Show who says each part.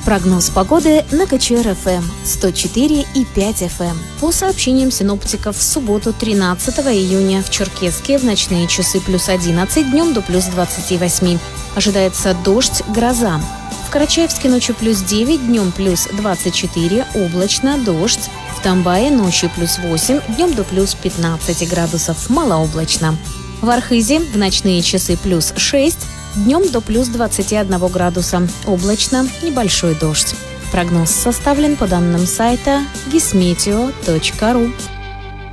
Speaker 1: Прогноз погоды на КЧР-ФМ 104,5 FM. По сообщениям синоптиков, в субботу 13 июня в Черкесске в ночные часы плюс 11, днем до плюс 28. Ожидается дождь, гроза. В Карачаевске ночью плюс 9, днем плюс 24, облачно, дождь. В Тамбае ночью плюс 8, днем до плюс 15 градусов, малооблачно. В Архизе в ночные часы плюс 6, днем до плюс 21 градуса, облачно, небольшой дождь. Прогноз составлен по данным сайта gismeteo.ru.